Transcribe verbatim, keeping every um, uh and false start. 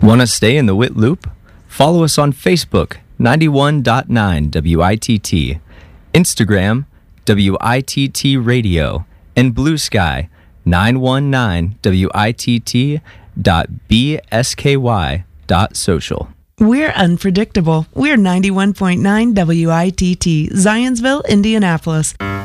Want to stay in the W I T loop? Follow us on Facebook, ninety-one point nine W I T T, Instagram, W I T T Radio, and Blue Sky, nine one nine W I T T dot B S K Y dot social. We're unpredictable. We're ninety-one point nine W I T T, Zionsville, Indianapolis.